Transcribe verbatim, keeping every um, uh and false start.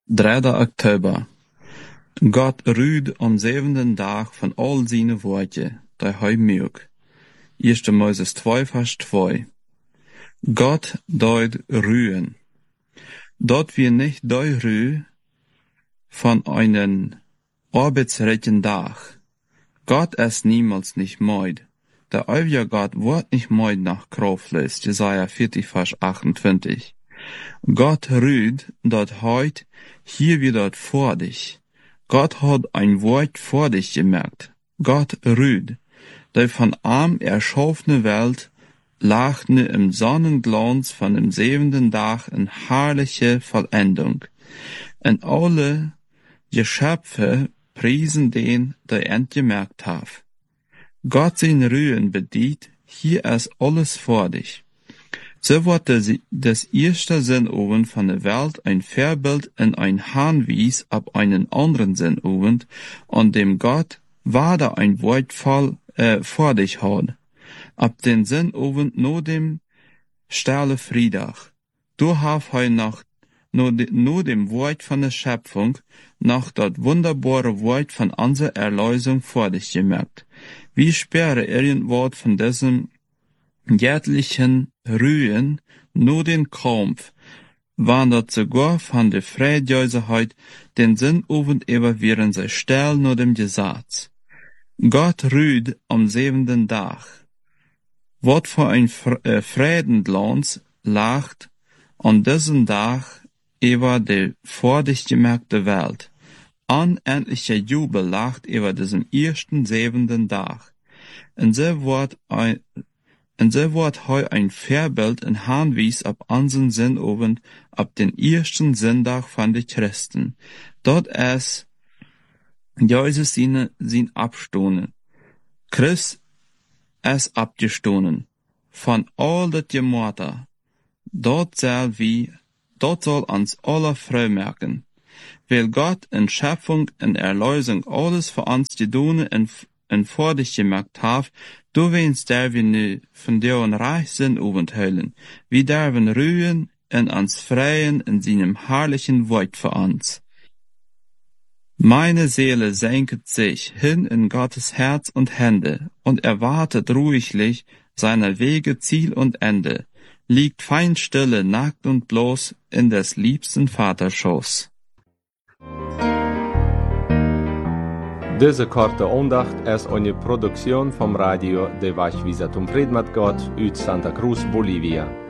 derde oktober. Gott rüd am zevenden dag van al zijn woordje, die hij mög. Eerste Moses zwei, Vers zwei. Gott deut rühen. Dort wir nicht deu rüh von einen arbeitsreichen Tag. Gott ist niemals nicht meid. Der ewige Gott wird nicht meid nach Kraftlos, Jesaja vierzig, Vers achtundzwanzig. Gott rüht dort heut, hier wie dort vor dich. Gott hat ein Wort vor dich gemerkt. Gott rüht, die von arm erschaffene Welt lachte im Sonnenglanz von dem siebenten Tag in herrliche Vollendung. Und alle Geschöpfe priesen den, der entgemerkt hat. Gott sein Rühren bedient, hier ist alles vor dich. So wird das erste Sinnoben von der Welt ein Vorbild in ein Hinweis ab einen anderen Sinnoben, an dem Gott wade ein Wort voll, äh, vor dich hat. Ab den Sinnoben nur dem Stelle Friedach. Du hast he nach nur, de, nur dem Wort von der Schöpfung, nach das wunderbare Wort von unserer Erlösung vor dich gemerkt. Wie sperre irgendwo von diesem göttlichen Rühen nur den Kampf, wandert sogar von der Freudlosigkeit den Sinnoben über während sie still nur dem Gesetz. Gott rüht am siebenten Tag. Wat für ein äh, Friedenglanz lacht an diesem Tag über die vor dich gemerkte Welt. Unendlicher Jubel lacht über diesem ersten siebenten Tag. Und so wird ein Und so wird heu ein Vorbild in Hinweis ab unseren Sinnoben ab den ersten Sonntag von den Christen. Dort es Jesus seine, sein Abstoßen. Christ es abgestoßen. Von all das Gemorder. Dort soll wie, dort soll uns alle frei merken. Weil Gott in Schöpfung, in Erlösung alles für uns gedoene und en vor dich gemerkt haf, du weinst der wir nu von dir und reich sind obentheulen, wie derven rühen en ans freien in seinem herrlichen Wort für uns. Meine Seele senket sich hin in Gottes Herz und Hände und erwartet ruhiglich seiner Wege Ziel und Ende, liegt fein stille, nackt und bloß in des liebsten Vaterschoß. Deze korte aandacht is eine Produktion vom Radio de Vachvisatum Predmat God uit Santa Cruz, Bolivia.